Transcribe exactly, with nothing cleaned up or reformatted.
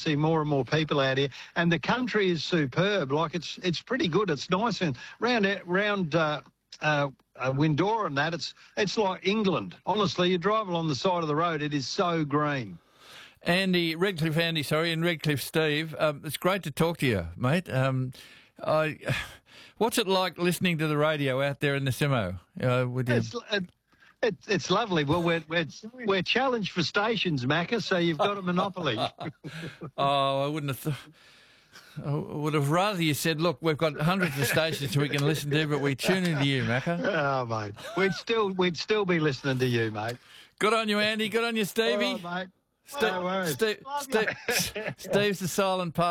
see more and more people out here, and the country is superb. Like it's it's pretty good. It's nice and round round uh, uh, uh, Windora and that. It's it's like England. Honestly, you drive along the side of the road, it is so green. Andy, Redcliffe Andy, sorry, and Redcliffe Steve. Um, it's great to talk to you, mate. Um, I, what's it like listening to the radio out there in the Simo? Uh, with you? It's, it, it, it's lovely. Well, we're, we're, we're challenged for stations, Macca, so you've got a monopoly. Oh, I wouldn't have thought. I would have rather you said, look, we've got hundreds of stations we can listen to, but we tune into you, Macca. Oh, mate. We'd still, we'd still be listening to you, mate. Good on you, Andy. Good on you, Stevie. All right, mate. Steve, No worries. Steve, Steve, Steve's the silent part.